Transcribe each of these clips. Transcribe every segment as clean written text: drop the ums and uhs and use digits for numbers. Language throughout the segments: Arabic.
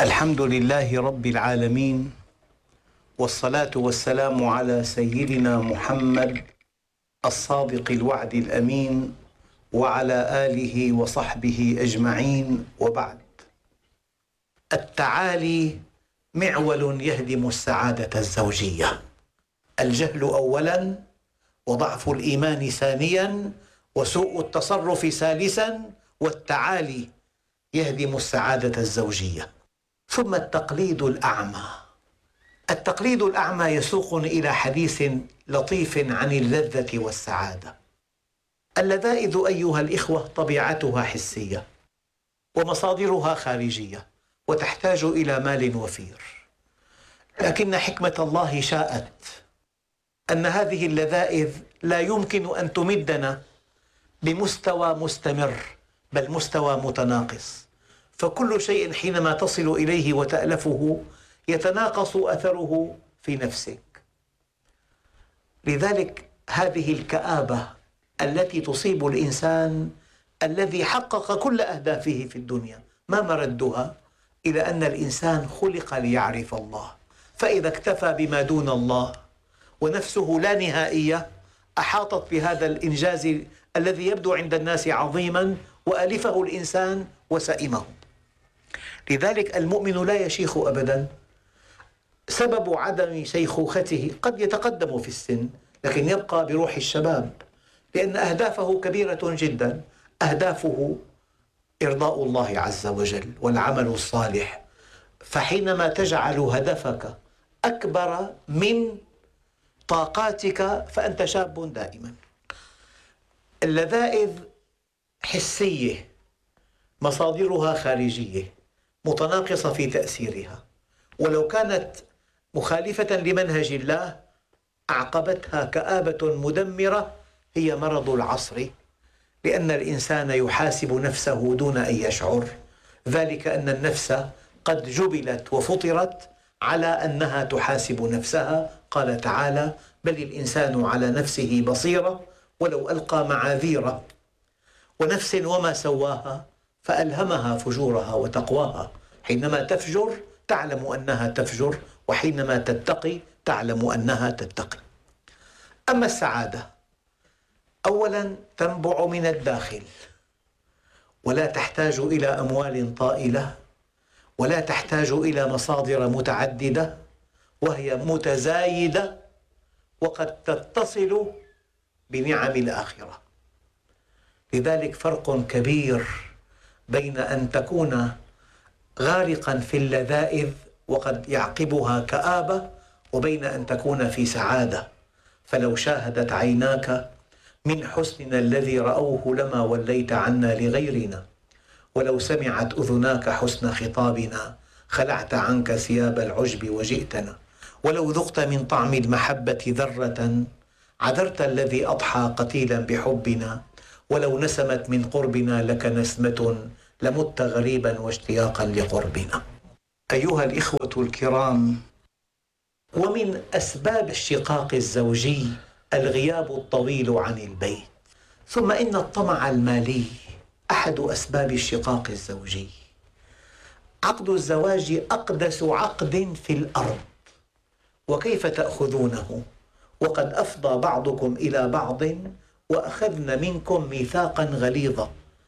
الحمد لله رب العالمين، والصلاة والسلام على سيدنا محمد الصادق الوعد الأمين، وعلى آله وصحبه أجمعين، وبعد. التعالي معول يهدم السعادة الزوجية. الجهل أولاً، وضعف الإيمان ثانياً، وسوء التصرف ثالثاً، والتعالي يهدم السعادة الزوجية. ثم التقليد الأعمى. التقليد الأعمى يسوقني إلى حديث لطيف عن اللذة والسعادة. اللذائذ أيها الإخوة طبيعتها حسية، ومصادرها خارجية، وتحتاج إلى مال وفير. لكن حكمة الله شاءت أن هذه اللذائذ لا يمكن أن تمدنا بمستوى مستمر، بل مستوى متناقص. فكل شيء حينما تصل إليه وتألفه يتناقص أثره في نفسك. لذلك هذه الكآبة التي تصيب الإنسان الذي حقق كل أهدافه في الدنيا، ما مردها؟ إلى أن الإنسان خلق ليعرف الله، فإذا اكتفى بما دون الله ونفسه لا نهائية، أحاطت بهذا الإنجاز الذي يبدو عند الناس عظيما، وألفه الإنسان وسئمه. لذلك المؤمن لا يشيخ أبدا. سبب عدم شيخوخته قد يتقدم في السن، لكن يبقى بروح الشباب، لأن أهدافه كبيرة جدا. أهدافه إرضاء الله عز وجل والعمل الصالح. فحينما تجعل هدفك أكبر من طاقاتك فأنت شاب دائما. اللذائذ حسية، مصادرها خارجية، متناقصة في تأثيرها، ولو كانت مخالفة لمنهج الله أعقبتها كآبة مدمرة هي مرض العصر، لأن الإنسان يحاسب نفسه دون أن يشعر، ذلك أن النفس قد جبلت وفطرت على أنها تحاسب نفسها. قال تعالى: بل الإنسان على نفسه بصيرة ولو ألقى معاذيره، ونفس وما سواها فألهمها فجورها وتقواها. حينما تفجر تعلم أنها تفجر، وحينما تتقي تعلم أنها تتقي. أما السعادة، أولاً تنبع من الداخل، ولا تحتاج إلى أموال طائلة، ولا تحتاج إلى مصادر متعددة، وهي متزايدة، وقد تتصل بنعم الآخرة. لذلك فرق كبير بين أن تكون غارقاً في اللذائذ وقد يعقبها كآبة، وبين أن تكون في سعادة. فلو شاهدت عيناك من حسننا الذي رأوه لما وليت عنا لغيرنا، ولو سمعت أذناك حسن خطابنا خلعت عنك ثياب العجب وجئتنا، ولو ذقت من طعم المحبة ذرة عذرت الذي أضحى قتيلا بحبنا، ولو نسمت من قربنا لك نسمة لمت غريبا واشتياقا لقربنا. أيها الإخوة الكرام، ومن أسباب الشقاق الزوجي الغياب الطويل عن البيت. ثم إن الطمع المالي أحد أسباب الشقاق الزوجي. عقد الزواج أقدس عقد في الأرض، وكيف تأخذونه وقد أفضى بعضكم إلى بعض وأخذن منكم ميثاقا غليظا.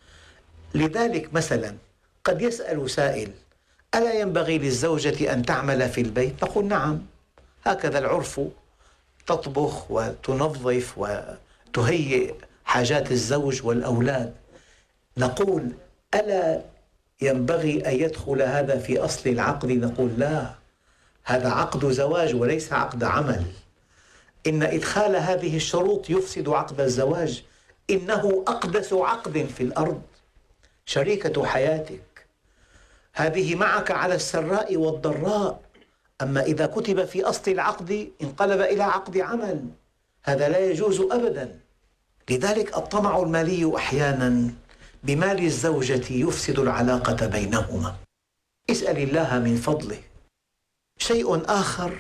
لذلك مثلا قد يسأل سائل: ألا ينبغي للزوجة أن تعمل في البيت؟ نقول: نعم، هكذا العرف، تطبخ وتنظف وتهيئ حاجات الزوج والأولاد. نقول: ألا ينبغي أن يدخل هذا في أصل العقد؟ نقول: لا، هذا عقد زواج وليس عقد عمل. إن إدخال هذه الشروط يفسد عقد الزواج. إنه أقدس عقد في الأرض، شريكة حياتك، هذه معك على السراء والضراء. أما إذا كتب في أصل العقد انقلب إلى عقد عمل، هذا لا يجوز أبدا. لذلك الطمع المالي أحيانا بمال الزوجة يفسد العلاقة بينهما. اسأل الله من فضله. شيء آخر،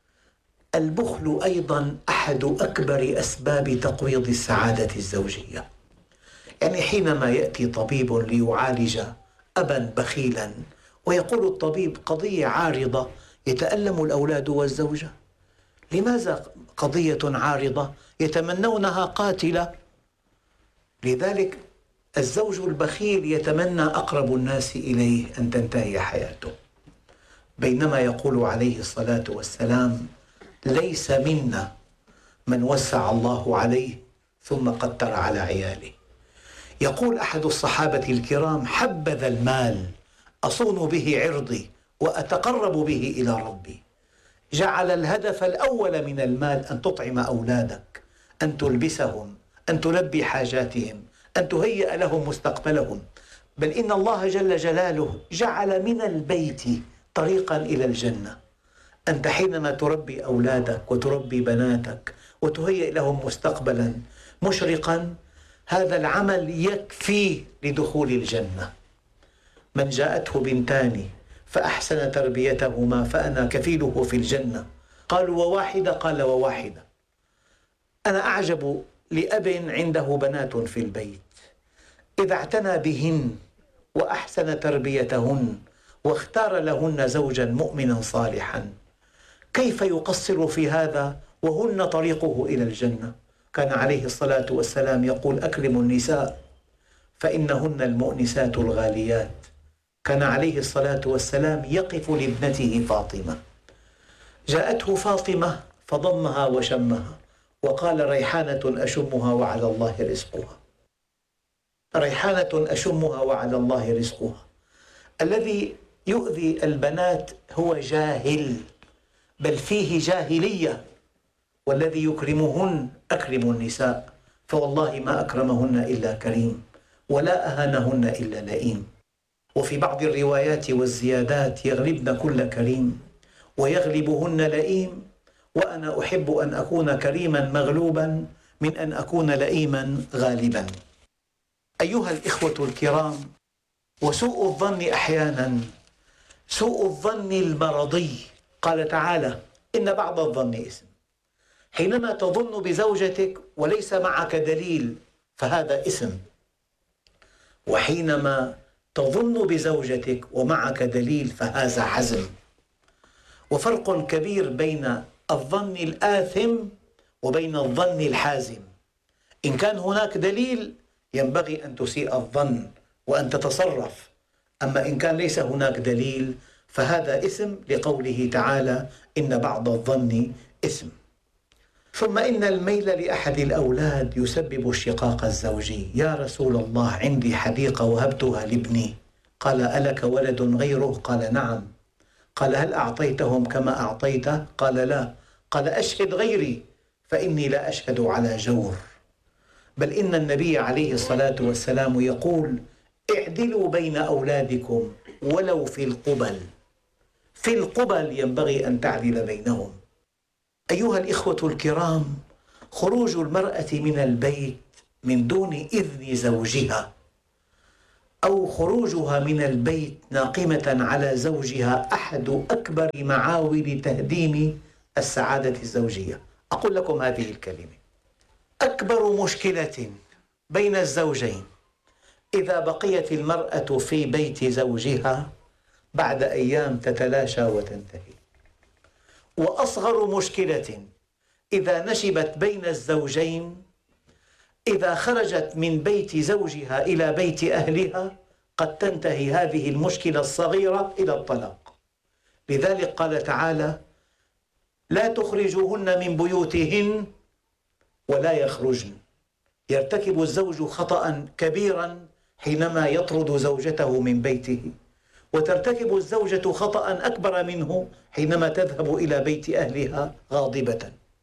البخل أيضا أحد أكبر أسباب تقويض السعادة الزوجية. يعني حينما يأتي طبيب ليعالج أبا بخيلا ويقول الطبيب قضية عارضة، يتألم الأولاد والزوجة. لماذا قضية عارضة يتمنونها قاتلة؟ لذلك الزوج البخيل يتمنى أقرب الناس إليه أن تنتهي حياته، بينما يقول عليه الصلاة والسلام: ليس منا من وسع الله عليه ثم قتر على عياله. يقول أحد الصحابة الكرام: حبذا المال أصون به عرضي وأتقرب به إلى ربي. جعل الهدف الأول من المال أن تطعم أولادك، أن تلبسهم، أن تلبي حاجاتهم، أن تهيئ لهم مستقبلهم. بل إن الله جل جلاله جعل من البيت طريقا إلى الجنة. أنت حينما تربي أولادك وتربي بناتك وتهيئ لهم مستقبلا مشرقا، هذا العمل يكفي لدخول الجنة. من جاءته بنتان فأحسن تربيتهما فأنا كفيله في الجنة. قالوا: وواحدة؟ قال: وواحدة. أنا أعجب لأب عنده بنات في البيت، إذا اعتنى بهن وأحسن تربيتهن واختار لهن زوجا مؤمنا صالحا، كيف يقصر في هذا وهن طريقه إلى الجنة؟ كان عليه الصلاة والسلام يقول: أكرموا النساء فإنهن المؤنسات الغاليات. كان عليه الصلاة والسلام يقف لابنته فاطمة، جاءته فاطمة فضمها وشمها وقال: ريحانة أشمها وعلى الله رزقها. ريحانة أشمها وعلى الله رزقها. الذي يؤذي البنات هو جاهل، بل فيه جاهلية. والذي يكرمهن أكرم النساء، فوالله ما أكرمهن إلا كريم ولا أهانهن إلا لئيم. وفي بعض الروايات والزيادات: يغلبن كل كريم ويغلبهن لئيم، وأنا أحب أن أكون كريما مغلوبا من أن أكون لئيما غالبا. أيها الإخوة الكرام، وسوء الظن أحيانا سوء الظن المرضي. قال تعالى: إن بعض الظن إثم. حينما تظن بزوجتك وليس معك دليل فهذا إثم، وحينما تظن بزوجتك ومعك دليل فهذا حزم. وفرق كبير بين الظن الآثم وبين الظن الحازم. إن كان هناك دليل ينبغي أن تسيء الظن وأن تتصرف، أما إن كان ليس هناك دليل فهذا إثم، لقوله تعالى: إن بعض الظن إثم. ثم إن الميل لأحد الأولاد يسبب الشقاق الزوجي. يا رسول الله، عندي حديقة وهبتها لابني. قال: ألك ولد غيره؟ قال: نعم. قال: هل أعطيتهم كما أعطيته؟ قال: لا. قال: أشهد غيري فإني لا أشهد على جور. بل إن النبي عليه الصلاة والسلام يقول: اعدلوا بين أولادكم ولو في القبل. في القبل ينبغي أن تعدل بينهم. أيها الإخوة الكرام، خروج المرأة من البيت من دون إذن زوجها أو خروجها من البيت ناقمة على زوجها أحد أكبر معاول تهديم السعادة الزوجية. أقول لكم هذه الكلمة: أكبر مشكلة بين الزوجين إذا بقيت المرأة في بيت زوجها بعد أيام تتلاشى وتنتهي. وأصغر مشكلة إذا نشبت بين الزوجين إذا خرجت من بيت زوجها إلى بيت أهلها قد تنتهي هذه المشكلة الصغيرة إلى الطلاق. لذلك قال تعالى: لا تخرجوهن من بيوتهن ولا يخرجن. يرتكب الزوج خطأ كبيرا حينما يطرد زوجته من بيته، وترتكب الزوجة خطأ أكبر منه حينما تذهب إلى بيت أهلها غاضبة.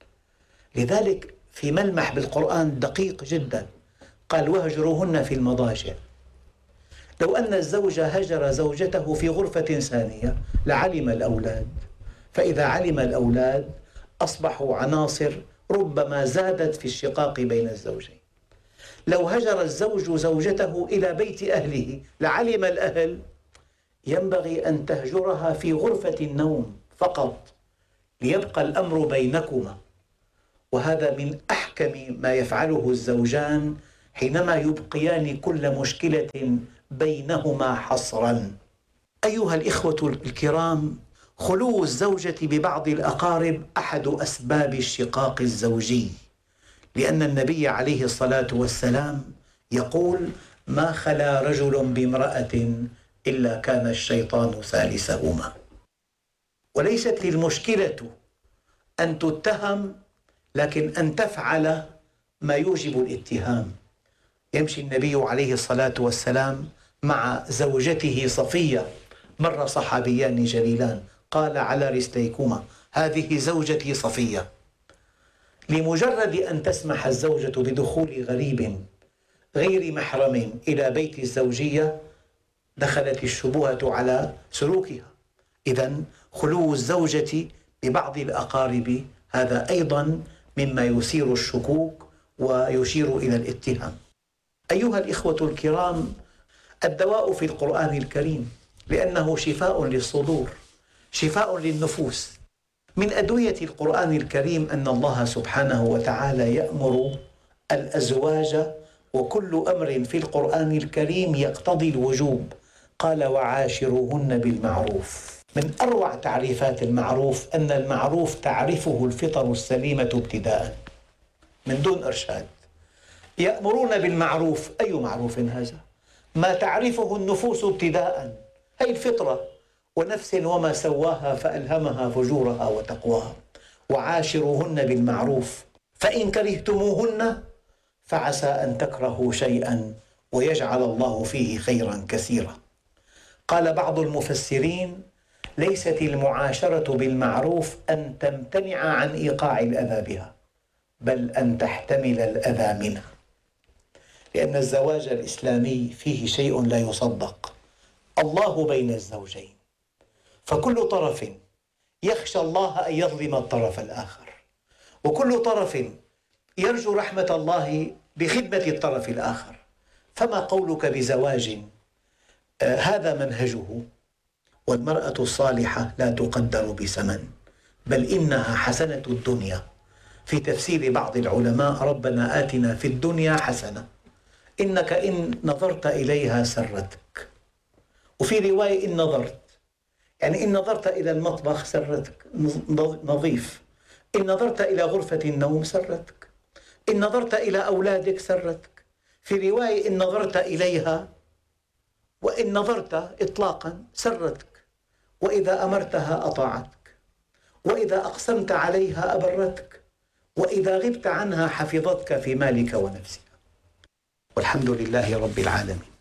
لذلك في ملمح بالقرآن دقيق جدا قال: واهجروهن في المضاجع. لو أن الزوج هجر زوجته في غرفة ثانية لعلم الأولاد، فإذا علم الأولاد أصبحوا عناصر ربما زادت في الشقاق بين الزوجين. لو هجر الزوج زوجته إلى بيت أهله لعلم الأهل، ينبغي أن تهجرها في غرفة النوم فقط ليبقى الأمر بينكما. وهذا من أحكم ما يفعله الزوجان حينما يبقيان كل مشكلة بينهما حصرا. أيها الإخوة الكرام، خلو الزوجة ببعض الأقارب أحد أسباب الشقاق الزوجي، لأن النبي عليه الصلاة والسلام يقول: ما خلا رجل بامرأة إلا كان الشيطان ثالثهما. وليست المشكلة أن تتهم، لكن أن تفعل ما يوجب الاتهام. يمشي النبي عليه الصلاة والسلام مع زوجته صفية، مر صحابيان جليلان، قال: على رسليكما، هذه زوجتي صفية. لمجرد أن تسمح الزوجة بدخول غريب غير محرم إلى بيت الزوجية دخلت الشبهة على سلوكها. إذن خلو الزوجة ببعض الأقارب هذا أيضا مما يثير الشكوك ويشير إلى الاتهام. أيها الإخوة الكرام، الدواء في القرآن الكريم، لأنه شفاء للصدور، شفاء للنفوس. من أدوية القرآن الكريم أن الله سبحانه وتعالى يأمر الأزواج، وكل أمر في القرآن الكريم يقتضي الوجوب. قال: وعاشروهن بالمعروف. من أروع تعريفات المعروف أن المعروف تعرفه الفطر السليمة ابتداء من دون إرشاد. يأمرون بالمعروف، أي معروف هذا؟ ما تعرفه النفوس ابتداء، هي الفطرة. ونفس وما سواها فألهمها فجورها وتقواها. وعاشروهن بالمعروف، فإن كرهتموهن فعسى أن تكرهوا شيئا ويجعل الله فيه خيرا كثيرا. قال بعض المفسرين: ليست المعاشرة بالمعروف أن تمتنع عن إيقاع الأذى بها، بل أن تحتمل الأذى منها، لأن الزواج الإسلامي فيه شيء لا يصدق: الله بين الزوجين، فكل طرف يخشى الله أن يظلم الطرف الآخر، وكل طرف يرجو رحمة الله بخدمة الطرف الآخر. فما قولك بزواج هذا منهجه؟ والمرأة الصالحة لا تقدر بثمن، بل إنها حسنة الدنيا. في تفسير بعض العلماء: ربنا آتنا في الدنيا حسنة، إنك إن نظرت إليها سرتك. وفي رواية: إن نظرت، يعني إن نظرت إلى المطبخ سرتك، نظيف. إن نظرت إلى غرفة النوم سرتك. إن نظرت إلى أولادك سرتك. في رواية: إن نظرت إليها، وإن نظرت إطلاقا سرتك. وإذا أمرتها أطاعتك، وإذا أقسمت عليها أبرتك، وإذا غبت عنها حفظتك في مالك ونفسك. والحمد لله رب العالمين.